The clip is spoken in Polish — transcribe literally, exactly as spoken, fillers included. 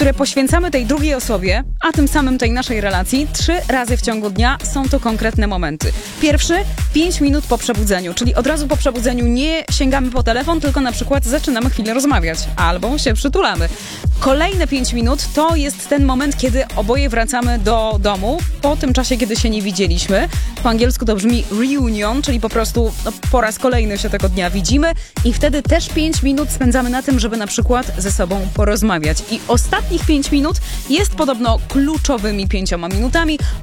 które poświęcamy tej drugiej osobie, a tym samym tej naszej relacji, trzy razy w ciągu dnia są to konkretne momenty. Pierwszy, pięć minut po przebudzeniu, czyli od razu po przebudzeniu nie sięgamy po telefon, tylko na przykład zaczynamy chwilę rozmawiać, albo się przytulamy. Kolejne pięć minut to jest ten moment, kiedy oboje wracamy do domu po tym czasie, kiedy się nie widzieliśmy. Po angielsku to brzmi reunion, czyli po prostu no, po raz kolejny się tego dnia widzimy i wtedy też pięć minut spędzamy na tym, żeby na przykład ze sobą porozmawiać. I ostatnich pięć minut jest podobno kluczowymi pięcioma minutami.